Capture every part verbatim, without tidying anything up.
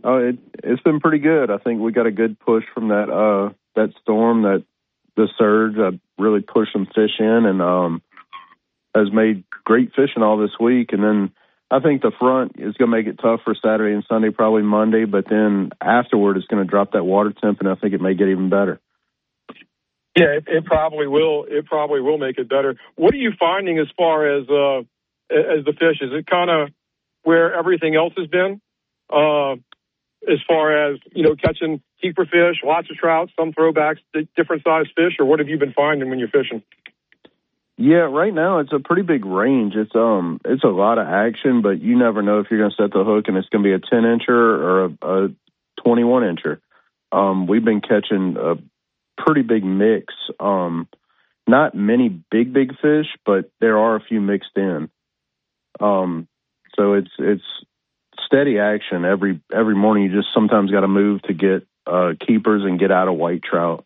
Oh, it, it's been pretty good. I think we got a good push from that uh, that storm, that the surge uh, really pushed some fish in and um, has made great fishing all this week. And then I think the front is going to make it tough for Saturday and Sunday, probably Monday, but then afterward it's going to drop that water temp, and I think it may get even better. Yeah, it, it probably will. It probably will make it better. What are you finding as far as uh, as the fish? Is it kind of where everything else has been? Uh, as far as, you know, catching keeper fish, lots of trout, some throwbacks, different size fish, or what have you been finding when you're fishing? Yeah, right now it's a pretty big range. It's um, it's a lot of action, but you never know if you're going to set the hook and it's going to be a ten incher or a, a twenty-one incher. Um, we've been catching a pretty big mix. Um, not many big, big fish, but there are a few mixed in. Um, so it's it's steady action every every morning. You just sometimes got to move to get uh, keepers and get out of white trout.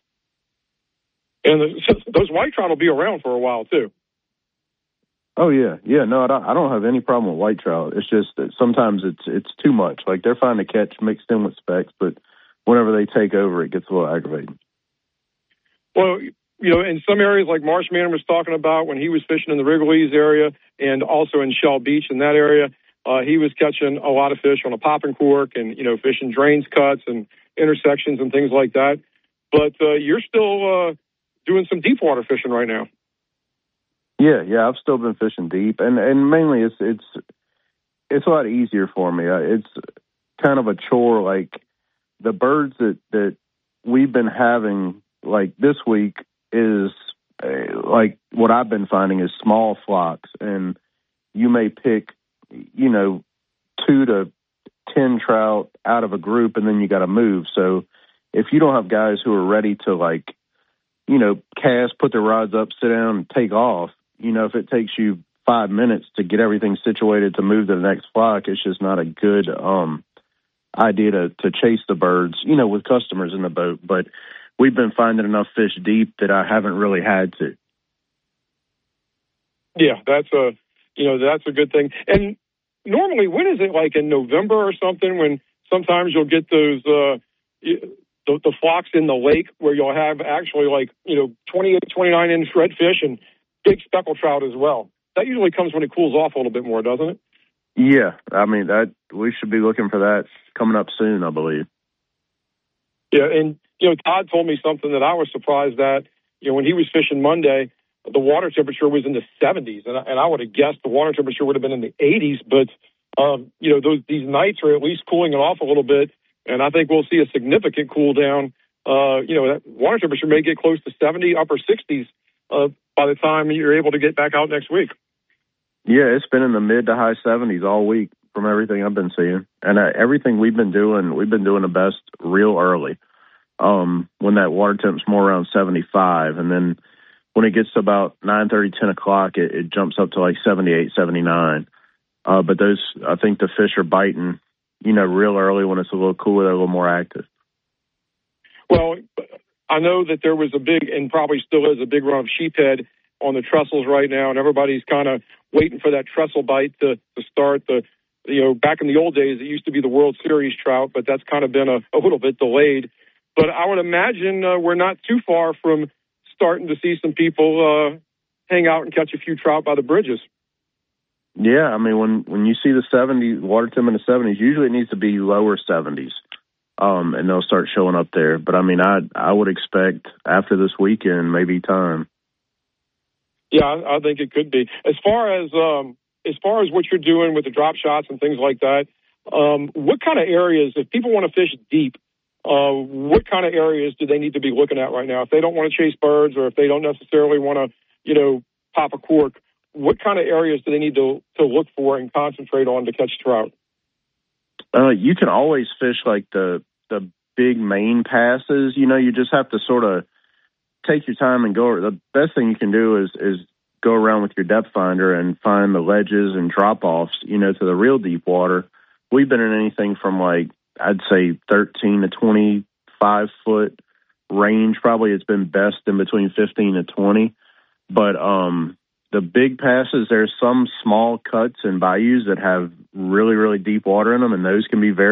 And the, those white trout will be around for a while too. Oh yeah, yeah. No, I don't, I don't have any problem with white trout. It's just that sometimes it's it's too much. Like they're fine to catch mixed in with specks, but whenever they take over, it gets a little aggravating. Well, you know, in some areas like Marshman was talking about when he was fishing in the Wrigley's area and also in Shell Beach in that area, uh, he was catching a lot of fish on a popping cork and, you know, fishing drains cuts and intersections and things like that. But uh, you're still uh, doing some deep water fishing right now. Yeah, yeah, I've still been fishing deep, and, and mainly it's it's it's a lot easier for me. It's kind of a chore. Like the birds that, that we've been having, like this week, is uh, like what I've been finding is small flocks, and you may pick, you know, two to ten trout out of a group, and then you got to move. So if you don't have guys who are ready to, like, you know, cast, put their rods up, sit down, and take off, you know, if it takes you five minutes to get everything situated to move to the next flock, it's just not a good um, idea to, to chase the birds, you know, with customers in the boat. But we've been finding enough fish deep that I haven't really had to. Yeah, that's a, you know, that's a good thing. And normally, when is it, like in November or something, when sometimes you'll get those, uh, the, the flocks in the lake where you'll have actually like, you know, twenty-eight, twenty-nine inch redfish and big speckled trout as well. That usually comes when it cools off a little bit more, doesn't it? Yeah, I mean, that we should be looking for that coming up soon, I believe. Yeah, and, you know, Todd told me something that I was surprised at. You know, when he was fishing Monday, the water temperature was in the seventies, and I, and I would have guessed the water temperature would have been in the eighties, but, um, you know, those these nights are at least cooling it off a little bit, and I think we'll see a significant cool down. Uh, you know, that water temperature may get close to seventy, upper sixties uh, by the time you're able to get back out next week. Yeah, it's been in the mid to high seventies all week from everything I've been seeing. And uh, everything we've been doing, we've been doing the best real early um, when that water temp's more around seventy-five. And then when it gets to about nine thirty, ten o'clock, it, it jumps up to like seventy-eight, seventy-nine. Uh, but those, I think the fish are biting, you know, real early when it's a little cooler, they're a little more active. Well, I know that there was a big, and probably still is a big run of sheephead on the trestles right now, and everybody's kind of waiting for that trestle bite to, to start. The, you know, back in the old days, it used to be the World Series trout, but that's kind of been a, a little bit delayed. But I would imagine uh, we're not too far from starting to see some people uh, hang out and catch a few trout by the bridges. Yeah, I mean, when, when you see the seventies, water temp in the seventies, usually it needs to be lower seventies. Um, and they'll start showing up there. But, I mean, I I would expect after this weekend, maybe time. Yeah, I, I think it could be. As far as um, as far as what you're doing with the drop shots and things like that, um, what kind of areas, if people want to fish deep, uh, what kind of areas do they need to be looking at right now? If they don't want to chase birds or if they don't necessarily want to, you know, pop a cork, what kind of areas do they need to, to look for and concentrate on to catch trout? Uh, you can always fish like the the big main passes. You know, you just have to sort of take your time and go. The best thing you can do is is go around with your depth finder and find the ledges and drop offs. You know, to the real deep water. We've been in anything from like I'd say thirteen to twenty-five foot range. Probably it's been best in between fifteen to twenty. But um, the big passes, there's some small cuts and bayous that have really really deep water in them, and those can be very